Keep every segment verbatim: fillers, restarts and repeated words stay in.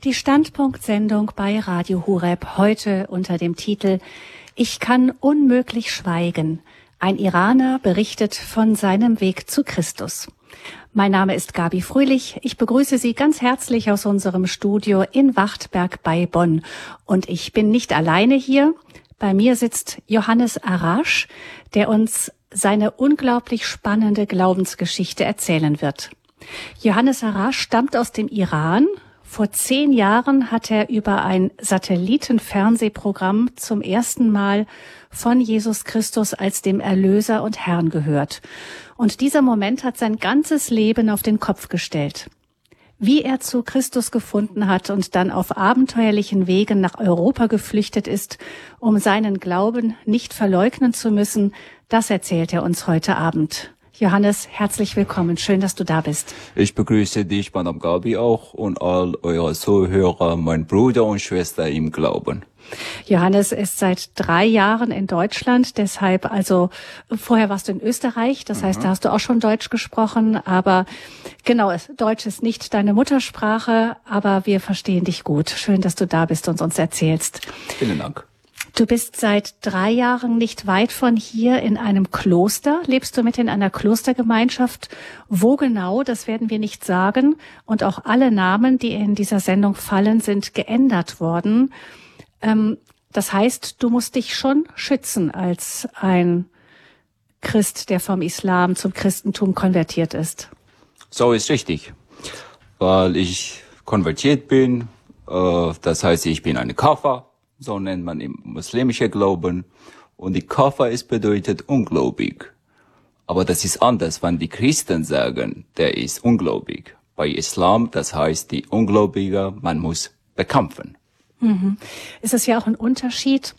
Die Standpunkt-Sendung bei Radio Horeb heute unter dem Titel Ich kann unmöglich schweigen. Ein Iraner berichtet von seinem Weg zu Christus. Mein Name ist Gabi Fröhlich. Ich begrüße Sie ganz herzlich aus unserem Studio in Wachtberg bei Bonn. Und ich bin nicht alleine hier. Bei mir sitzt Johannes Arash, der uns seine unglaublich spannende Glaubensgeschichte erzählen wird. Johannes Arash stammt aus dem Iran. Vor zehn Jahren hat er über ein Satellitenfernsehprogramm zum ersten Mal von Jesus Christus als dem Erlöser und Herrn gehört. Und dieser Moment hat sein ganzes Leben auf den Kopf gestellt. Wie er zu Christus gefunden hat und dann auf abenteuerlichen Wegen nach Europa geflüchtet ist, um seinen Glauben nicht verleugnen zu müssen, das erzählt er uns heute Abend. Johannes, herzlich willkommen. Schön, dass du da bist. Ich begrüße dich, Madame Gabi, auch und all eure Zuhörer, mein Bruder und Schwester im Glauben. Johannes ist seit drei Jahren in Deutschland, deshalb also, vorher warst du in Österreich, das mhm. heißt, da hast du auch schon Deutsch gesprochen, aber genau, Deutsch ist nicht deine Muttersprache, aber wir verstehen dich gut. Schön, dass du da bist und uns erzählst. Vielen Dank. Du bist seit drei Jahren nicht weit von hier in einem Kloster. Lebst du mit in einer Klostergemeinschaft? Wo genau, das werden wir nicht sagen. Und auch alle Namen, die in dieser Sendung fallen, sind geändert worden. Ähm, das heißt, du musst dich schon schützen als ein Christ, der vom Islam zum Christentum konvertiert ist. So ist richtig. Weil ich konvertiert bin, äh, das heißt, ich bin eine Kafir. So nennt man im muslimischen Glauben. Und die Kafir ist bedeutet ungläubig. Aber das ist anders, wenn die Christen sagen, der ist ungläubig. Bei Islam, das heißt, die Ungläubige, man muss bekämpfen. Mhm. Es ist ja auch ein Unterschied,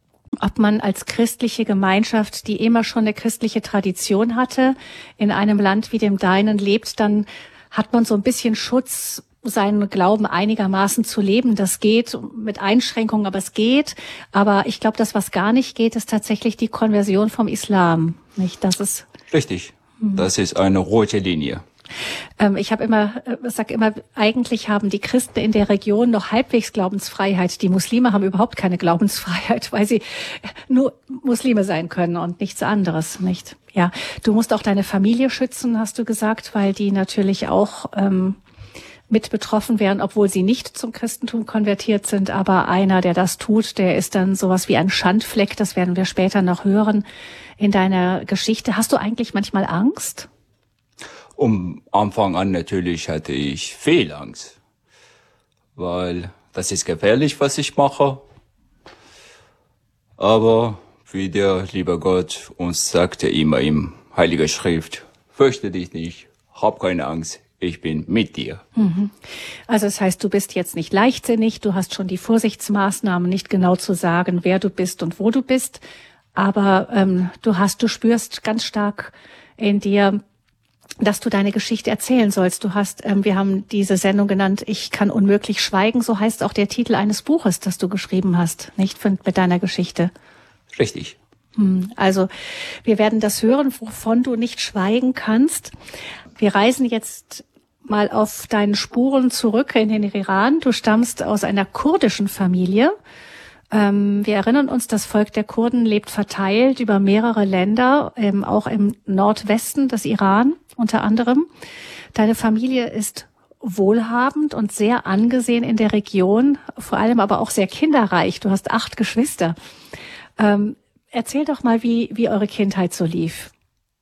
ob man als christliche Gemeinschaft, die immer schon eine christliche Tradition hatte, in einem Land wie dem deinen lebt, dann hat man so ein bisschen Schutz, seinen Glauben einigermaßen zu leben. Das geht mit Einschränkungen, aber es geht. Aber ich glaube, das, was gar nicht geht, ist tatsächlich die Konversion vom Islam. Nicht? Das ist richtig. Hm. Das ist eine rote Linie. Ähm, ich habe immer, ich sag immer, eigentlich haben die Christen in der Region noch halbwegs Glaubensfreiheit. Die Muslime haben überhaupt keine Glaubensfreiheit, weil sie nur Muslime sein können und nichts anderes, nicht? Ja, du musst auch deine Familie schützen, hast du gesagt, weil die natürlich auch ähm, mit betroffen wären, obwohl sie nicht zum Christentum konvertiert sind. Aber einer, der das tut, der ist dann sowas wie ein Schandfleck. Das werden wir später noch hören in deiner Geschichte. Hast du eigentlich manchmal Angst? Um Anfang an natürlich hatte ich viel Angst, weil das ist gefährlich, was ich mache. Aber wie der liebe Gott uns sagte immer im Heiligen Schrift, fürchte dich nicht, hab keine Angst. Ich bin mit dir. Mhm. Also das heißt, du bist jetzt nicht leichtsinnig, du hast schon die Vorsichtsmaßnahmen, nicht genau zu sagen, wer du bist und wo du bist, aber ähm, du hast, du spürst ganz stark in dir, dass du deine Geschichte erzählen sollst. Du hast, ähm, wir haben diese Sendung genannt, Ich kann unmöglich schweigen, so heißt auch der Titel eines Buches, das du geschrieben hast, nicht mit deiner Geschichte. Richtig. Also wir werden das hören, wovon du nicht schweigen kannst. Wir reisen jetzt mal auf deinen Spuren zurück in den Iran. Du stammst aus einer kurdischen Familie. Ähm, wir erinnern uns, das Volk der Kurden lebt verteilt über mehrere Länder, ähm, auch im Nordwesten des Iran unter anderem. Deine Familie ist wohlhabend und sehr angesehen in der Region, vor allem aber auch sehr kinderreich. Du hast acht Geschwister. Ähm, erzähl doch mal, wie, wie eure Kindheit so lief.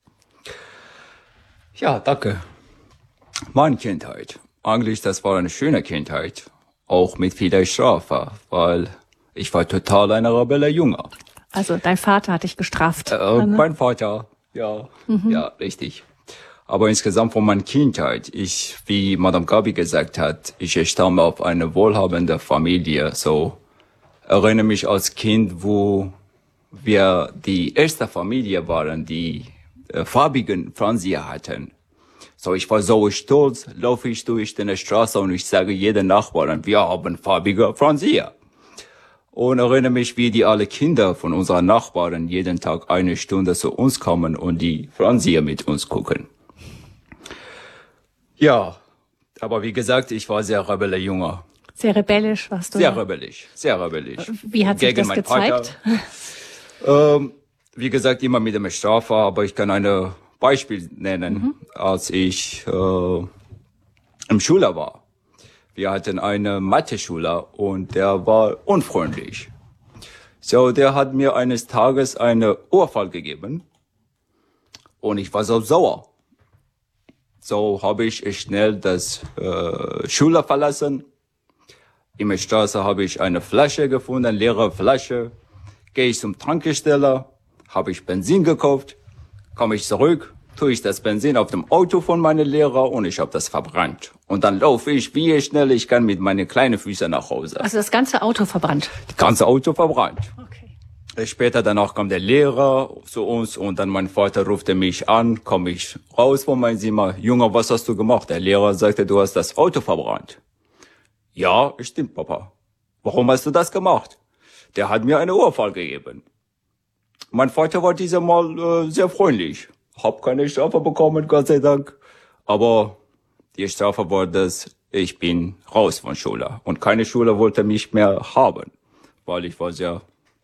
Ja, danke. Meine Kindheit. Eigentlich, das war eine schöne Kindheit. Auch mit vieler Strafe, weil ich war total ein Rebelle Junge. Also dein Vater hat dich gestraft. Äh, mein Vater, ja, mhm. ja, richtig. Aber insgesamt von meiner Kindheit, ich, wie Madame Gabi gesagt hat, ich stamme auf eine wohlhabende Familie. So erinnere mich als Kind, wo wir die erste Familie waren, die äh, farbigen Fernseher hatten. So, ich war so stolz, laufe ich durch die Straße und ich sage jedem Nachbarn, wir haben farbige Fernseher. Und erinnere mich, wie die alle Kinder von unseren Nachbarn jeden Tag eine Stunde zu uns kommen und die Fernseher mit uns gucken. Ja, aber wie gesagt, ich war sehr rebelle Junge. Sehr rebellisch warst du. Sehr ja. rebellisch, sehr rebellisch. Wie hat sich Gegen das meinen gezeigt? Vater. Ähm, wie gesagt, immer mit dem Strafe, aber ich kann ein Beispiel nennen, mhm. als ich äh, im Schüler war. Wir hatten einen Mathe-Schüler und der war unfreundlich. So, der hat mir eines Tages eine Ohrfeige gegeben und ich war so sauer. So habe ich schnell das äh, Schule verlassen. In der Straße habe ich eine Flasche gefunden, eine leere Flasche. Gehe ich zum Tanksteller, habe ich Benzin gekauft, komme ich zurück, tue ich das Benzin auf dem Auto von meinem Lehrer und ich habe das verbrannt. Und dann laufe ich, wie schnell ich kann, mit meinen kleinen Füßen nach Hause. Also das ganze Auto verbrannt? Das ganze Auto verbrannt. Okay. Später danach kam der Lehrer zu uns und dann mein Vater rufte mich an, komme ich raus von meinem Zimmer. Junge, was hast du gemacht? Der Lehrer sagte, du hast das Auto verbrannt. Ja, stimmt, Papa. Warum hast du das gemacht? Der hat mir eine Ohrfeige gegeben. Mein Vater war dieses Mal äh, sehr freundlich. Hab keine Strafe bekommen, Gott sei Dank. Aber die Strafe war das, ich bin raus von Schule. Und keine Schule wollte mich mehr haben, weil ich war sehr,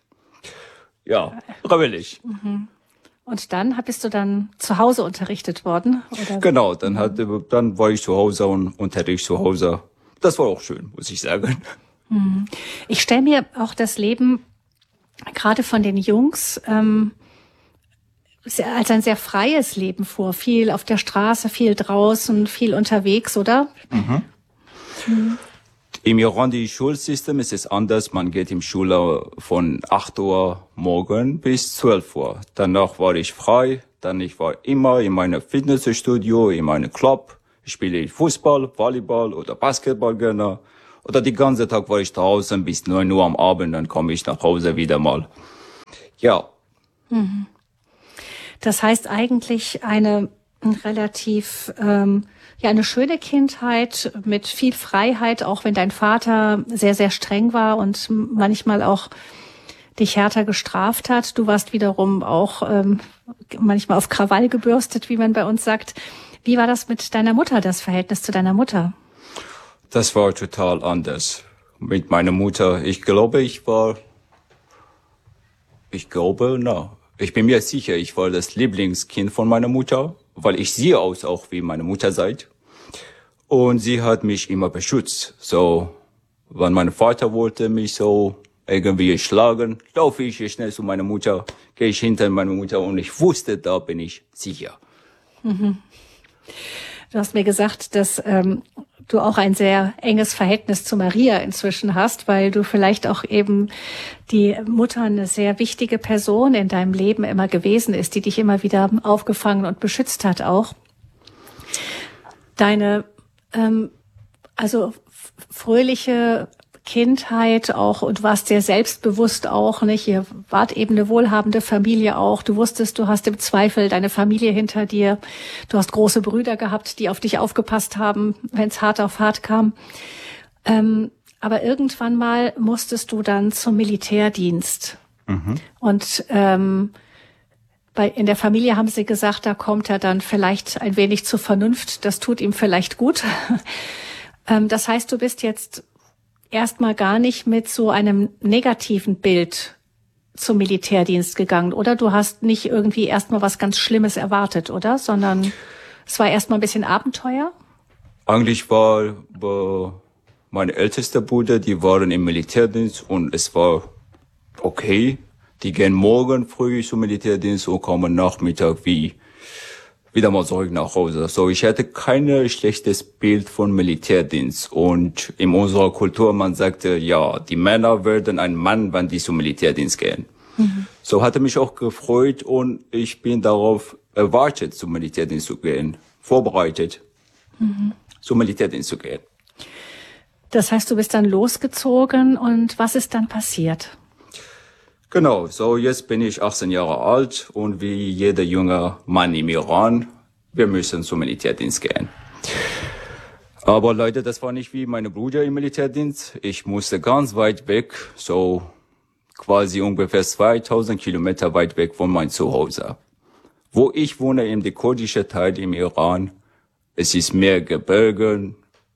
ja, rebellisch. Mhm. Und dann bist du dann zu Hause unterrichtet worden? Oder? Genau, dann, hat, dann war ich zu Hause und Unterricht zu Hause. Das war auch schön, muss ich sagen. Mhm. Ich stelle mir auch das Leben gerade von den Jungs ähm, als ein sehr freies Leben vor. Viel auf der Straße, viel draußen, viel unterwegs, oder? Mhm. Mhm. Im Iran, die Schulsystem ist es anders. Man geht in Schule von acht Uhr morgen bis zwölf Uhr. Danach war ich frei. Dann ich war immer in meinem Fitnessstudio, in meinem Club. Ich spiele Fußball, Volleyball oder Basketball gerne. Oder den ganzen Tag war ich draußen bis neun Uhr am Abend. Dann komme ich nach Hause wieder mal. Ja. Mhm. Das heißt eigentlich eine relativ, ähm, ja, eine schöne Kindheit mit viel Freiheit, auch wenn dein Vater sehr, sehr streng war und manchmal auch dich härter gestraft hat. Du warst wiederum auch ähm, manchmal auf Krawall gebürstet, wie man bei uns sagt. Wie war das mit deiner Mutter, das Verhältnis zu deiner Mutter? Das war total anders. Mit meiner Mutter, ich glaube, ich war, ich glaube, na. Ich bin mir sicher, ich war das Lieblingskind von meiner Mutter, weil ich sehe aus auch wie meine Mutter seid. Und sie hat mich immer beschützt. So, wenn mein Vater wollte mich so irgendwie schlagen, laufe ich schnell zu meiner Mutter, gehe ich hinter meine Mutter und ich wusste, da bin ich sicher. Mhm. Du hast mir gesagt, dass ähm, du auch ein sehr enges Verhältnis zu Maria inzwischen hast, weil du vielleicht auch eben die Mutter eine sehr wichtige Person in deinem Leben immer gewesen ist, die dich immer wieder aufgefangen und beschützt hat auch. Deine, ähm, also fröhliche Kindheit auch, und du warst sehr selbstbewusst auch, nicht? Ihr wart eben eine wohlhabende Familie auch. Du wusstest, du hast im Zweifel deine Familie hinter dir. Du hast große Brüder gehabt, die auf dich aufgepasst haben, wenn es hart auf hart kam. Ähm, aber irgendwann mal musstest du dann zum Militärdienst. Mhm. Und ähm, bei, in der Familie haben sie gesagt, da kommt er dann vielleicht ein wenig zur Vernunft. Das tut ihm vielleicht gut. ähm, das heißt, du bist jetzt erstmal gar nicht mit so einem negativen Bild zum Militärdienst gegangen, oder? Du hast nicht irgendwie erstmal was ganz Schlimmes erwartet, oder? Sondern es war erstmal ein bisschen Abenteuer? Eigentlich war, war meine älteste Bruder, die waren im Militärdienst und es war okay. Die gehen morgen früh zum Militärdienst und kommen Nachmittag wie wieder mal zurück nach Hause. So, ich hatte kein schlechtes Bild von Militärdienst. Und in unserer Kultur, man sagte, ja, die Männer werden ein Mann, wenn die zum Militärdienst gehen. Mhm. So hatte mich auch gefreut und ich bin darauf erwartet, zum Militärdienst zu gehen, vorbereitet, mhm. zum Militärdienst zu gehen. Das heißt, du bist dann losgezogen und was ist dann passiert? Genau, so jetzt bin ich achtzehn Jahre alt und wie jeder junge Mann im Iran, wir müssen zum Militärdienst gehen. Aber Leute, das war nicht wie meine Brüder im Militärdienst. Ich musste ganz weit weg, so quasi ungefähr zweitausend Kilometer weit weg von meinem Zuhause. Wo ich wohne, in der kurdischen Teil im Iran, es ist mehr Gebirge,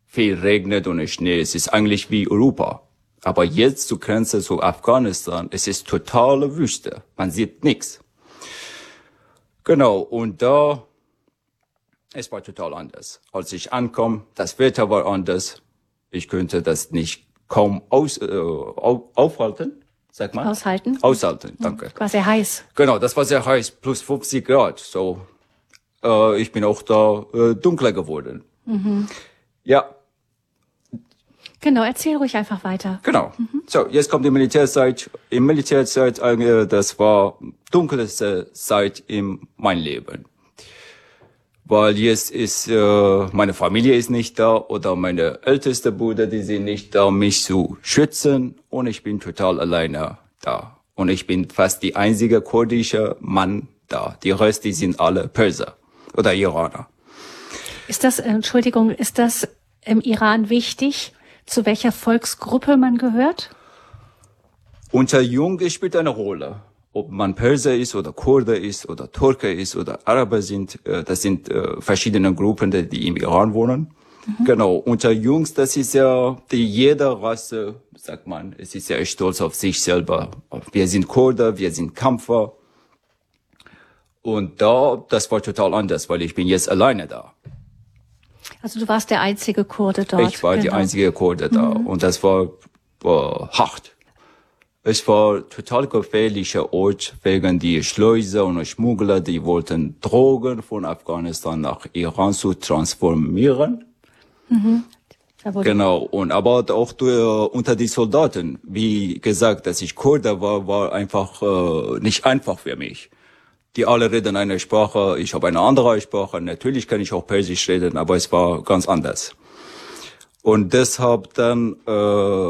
viel regnet und Schnee. Es ist eigentlich wie Europa. Aber jetzt zur Grenze zu Afghanistan, es ist totale Wüste. Man sieht nichts. Genau, und da, es war total anders. Als ich ankomme, das Wetter war anders. Ich könnte das nicht kaum aus, äh, auf, aufhalten, sag mal. Aushalten. Aushalten, danke. War sehr heiß. Genau, das war sehr heiß, plus fünfzig Grad. So, äh, ich bin auch da äh, dunkler geworden. Mhm. Ja. Genau, erzähl ruhig einfach weiter. Genau. Mhm. So, jetzt kommt die Militärzeit. Im Militärzeit, äh, das war dunkelste Zeit in meinem Leben. Weil jetzt ist, äh, meine Familie ist nicht da oder meine älteste Brüder, die sind nicht da, mich zu schützen. Und ich bin total alleine da. Und ich bin fast die einzige kurdische Mann da. Die Rest, die sind alle Perser oder Iraner. Ist das, Entschuldigung, ist das im Iran wichtig, zu welcher Volksgruppe man gehört? Unter Jungen spielt eine Rolle. Ob man Perser ist oder Kurde ist oder Türke ist oder Araber sind, das sind verschiedene Gruppen, die im Iran wohnen. Mhm. Genau, unter Jungs, das ist ja, die jede Rasse, sagt man, es ist ja stolz auf sich selber. Wir sind Kurden, wir sind Kämpfer. Und da, das war total anders, weil ich bin jetzt alleine da. Also du warst der einzige Kurde dort. Ich war genau. die einzige Kurde da. Mhm. Und das war äh, hart. Es war total gefährlicher Ort wegen die Schleuser und Schmuggler, die wollten Drogen von Afghanistan nach Iran zu transformieren. Mhm. Genau. Und aber auch durch, unter die Soldaten, wie gesagt, dass ich Kurde war, war einfach äh, nicht einfach für mich. Die alle reden eine Sprache, ich habe eine andere Sprache. Natürlich kann ich auch Persisch reden, aber es war ganz anders. Und deshalb dann äh,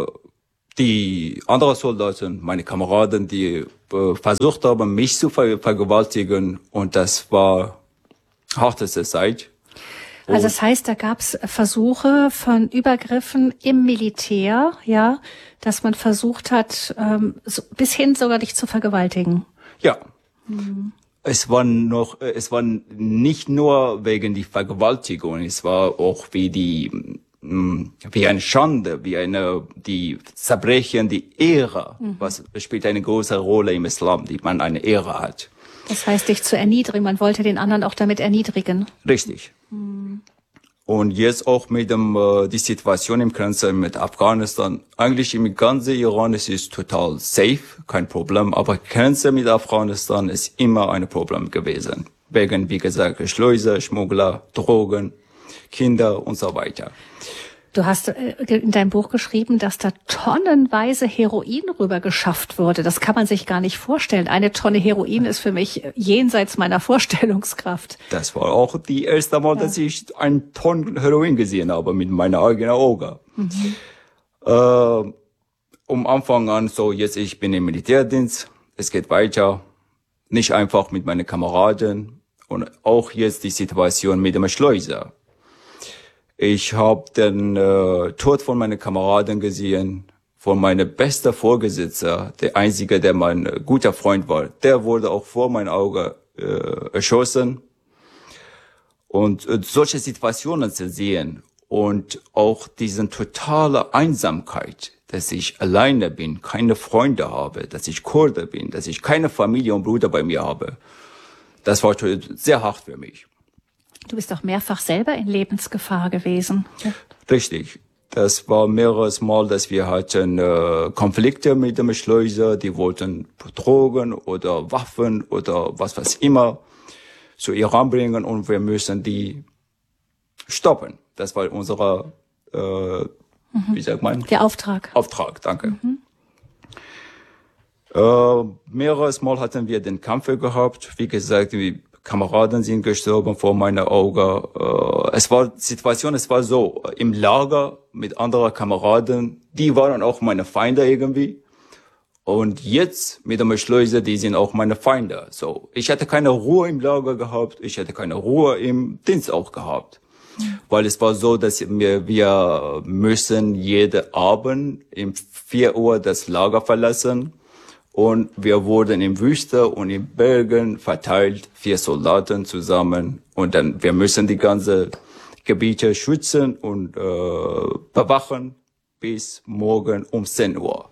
die anderen Soldaten, meine Kameraden, die äh, versucht haben, mich zu ver vergewaltigen. Und das war harteste Zeit. Also das heißt, da gab es Versuche von Übergriffen im Militär, ja, dass man versucht hat, ähm, so, bis hin sogar dich zu vergewaltigen. Ja. Mhm. Es war noch, es war nicht nur wegen die Vergewaltigung, es war auch wie die, wie eine Schande, wie eine, die Verbrechen, die Ehre, mhm. was spielt eine große Rolle im Islam, die man eine Ehre hat. Das heißt, dich zu erniedrigen, man wollte den anderen auch damit erniedrigen. Richtig. Mhm. Und jetzt auch mit dem, äh, die Situation im Grenze mit Afghanistan. Eigentlich im ganzen Iran ist es total safe, kein Problem. Aber Grenze mit Afghanistan ist immer ein Problem gewesen. Wegen, wie gesagt, Schleuser, Schmuggler, Drogen, Kinder und so weiter. Du hast in deinem Buch geschrieben, dass da tonnenweise Heroin rüber geschafft wurde. Das kann man sich gar nicht vorstellen. Eine Tonne Heroin ist für mich jenseits meiner Vorstellungskraft. Das war auch die erste Mal, ja. dass ich ein Tonnen Heroin gesehen habe mit meinen eigenen Augen. Mhm. Äh, um Anfang an, so jetzt ich bin im Militärdienst, es geht weiter. Nicht einfach mit meinen Kameraden und auch jetzt die Situation mit dem Schleuser. Ich habe den äh, Tod von meinen Kameraden gesehen, von meinem besten Vorgesetzter, der einzige, der mein äh, guter Freund war. Der wurde auch vor meinen Augen äh, erschossen. Und äh, solche Situationen zu sehen und auch diese totale Einsamkeit, dass ich alleine bin, keine Freunde habe, dass ich Kurde bin, dass ich keine Familie und Brüder bei mir habe, das war sehr hart für mich. Du bist auch mehrfach selber in Lebensgefahr gewesen. Ja. Richtig. Das war mehreres Mal, dass wir hatten äh, Konflikte mit dem Schleuser. Die wollten Drogen oder Waffen oder was was immer zu Iran bringen und wir müssen die stoppen. Das war unser, äh, mhm. wie sagt man? Der Auftrag. Auftrag, danke. Mhm. Äh, mehreres Mal hatten wir den Kampf gehabt. Wie gesagt, die Kameraden sind gestorben vor meinen Augen. Äh, es war die Situation, es war so, im Lager mit anderen Kameraden, die waren auch meine Feinde irgendwie. Und jetzt mit dem Schleuser, die sind auch meine Feinde. So, ich hatte keine Ruhe im Lager gehabt, ich hatte keine Ruhe im Dienst auch gehabt. Mhm. Weil es war so, dass wir, wir müssen jeden Abend um vier Uhr das Lager verlassen. Und wir wurden in Wüste und in Bergen verteilt, vier Soldaten zusammen. Und dann, wir müssen die ganze Gebiete schützen und äh, bewachen bis morgen um zehn Uhr.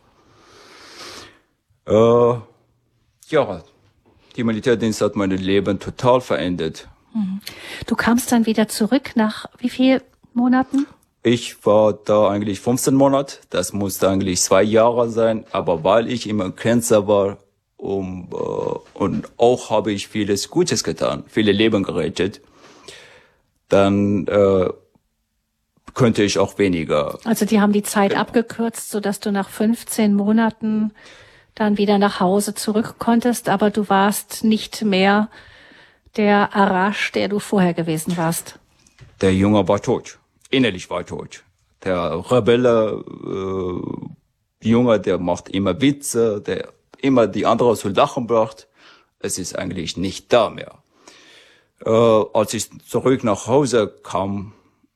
Äh, ja, die Militärdienst hat mein Leben total verändert. Du kamst dann wieder zurück nach wie vielen Monaten? Ich war da eigentlich fünfzehn Monate. Das musste eigentlich zwei Jahre sein. Aber weil ich immer Grenzer war um, äh, und auch habe ich vieles Gutes getan, viele Leben gerettet, dann äh, könnte ich auch weniger. Also die haben die Zeit genau. abgekürzt, sodass du nach fünfzehn Monaten dann wieder nach Hause zurück konntest, aber du warst nicht mehr der Arash, der du vorher gewesen warst. Der Junge war tot. Innerlich war tot. Der Rebelle, äh, Junge, der macht immer Witze, der immer die anderen zu lachen bracht. Es ist eigentlich nicht da mehr. Äh, als ich zurück nach Hause kam,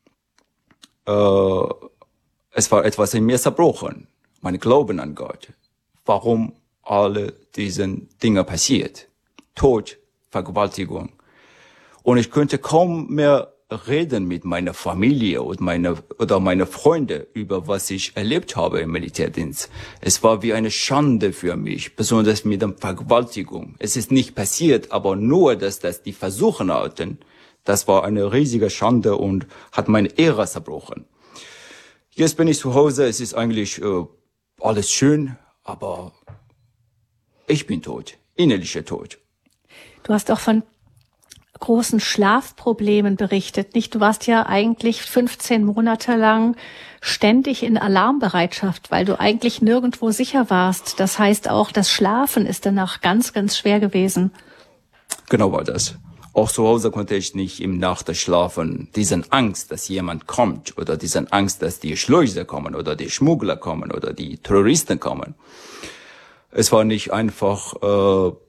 äh, es war etwas in mir zerbrochen. Mein Glauben an Gott. Warum alle diese Dinge passiert. Tod, Vergewaltigung. Und ich konnte kaum mehr reden mit meiner Familie und meine, oder meine Freunde über was ich erlebt habe im Militärdienst. Es war wie eine Schande für mich, besonders mit der Vergewaltigung. Es ist nicht passiert, aber nur, dass das die Versuche hatten, das war eine riesige Schande und hat meine Ehre zerbrochen. Jetzt bin ich zu Hause, es ist eigentlich äh, alles schön, aber ich bin tot, innerlicher Tod. Du hast auch von großen Schlafproblemen berichtet, nicht? Du warst ja eigentlich fünfzehn Monate lang ständig in Alarmbereitschaft, weil du eigentlich nirgendwo sicher warst. Das heißt auch, das Schlafen ist danach ganz, ganz schwer gewesen. Genau war das. Auch zu Hause konnte ich nicht im Nacht schlafen. Diesen Angst, dass jemand kommt oder diesen Angst, dass die Schleuser kommen oder die Schmuggler kommen oder die Terroristen kommen. Es war nicht einfach, äh,